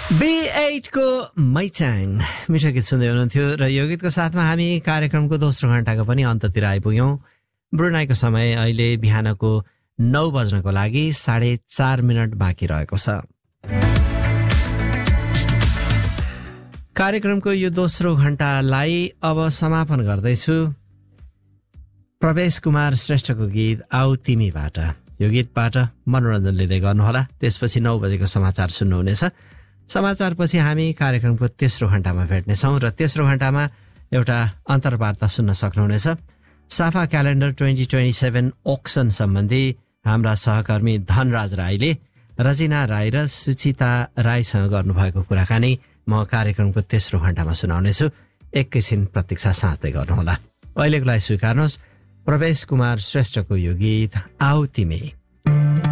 B8 को मैचाङ मिठो गीत सुन्दै हुनुहुन्थ्यो र यो गीतको साथमा हामी कार्यक्रमको दोस्रो घण्टाको पनि अन्ततिर आइपुग्यौं। ब्रुनाईको समय अहिले बिहानको 9 बज्नको लागि 4:30 बाँकी रहेको छ। कार्यक्रमको यो दोस्रो घण्टालाई अब समापन गर्दैछु प्रवेश कुमार श्रेष्ठको गीत आऊ तिमीबाट। यो गीतबाट मनोरञ्जन लिँदै गर्नुहोला। त्यसपछि 9 बजेको समाचार सुन्नुहुनेछ। समाचारपछि हामी कार्यक्रमको तेस्रो घण्टामा भेट्नेछौँ र तेस्रो घण्टामा एउटा अन्तर्वार्ता सुन्न सक्नुहुनेछ। साफा क्यालेन्डर 2027 ऑक्सन सम्बन्धी हाम्रा सहकर्मी धनराज राईले रजिना राई र सुचिता राईसँग गर्नुभएको कुराकानी म कार्यक्रमको तेस्रो घण्टामा सुनाउनेछु। एकैछिन प्रतीक्षा साँच्दै गर्नुहोला। अहिलेको लागि स्वीकार्नुहोस् प्रवेश कुमार श्रेष्ठको यो गीत आऊ तिमी।